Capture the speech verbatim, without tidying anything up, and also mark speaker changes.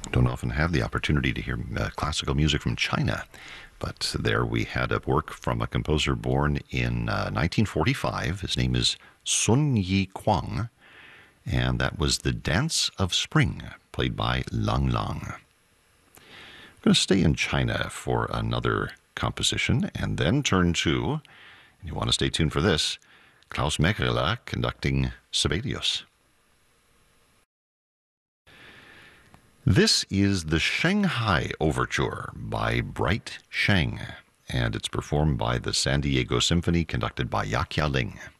Speaker 1: Don't often have the opportunity to hear uh, classical music from China, but there we had a work from a composer born in uh, nineteen forty-five. His name is Sun Yi Kwang, and that was The Dance of Spring, played by Lang Lang. I'm going to stay in China for another composition and then turn to, and you want to stay tuned for this, Klaus Mechela conducting Sibelius. This is the Shanghai Overture by Bright Sheng, and it's performed by the San Diego Symphony, conducted by Ya Qialing.